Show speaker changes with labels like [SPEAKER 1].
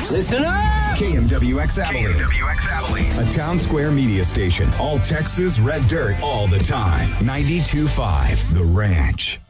[SPEAKER 1] Listen up!
[SPEAKER 2] KMWX Abilene.
[SPEAKER 3] KMWX Abilene.
[SPEAKER 2] A Town Square media station. All Texas red dirt all the time. 92.5 The Ranch.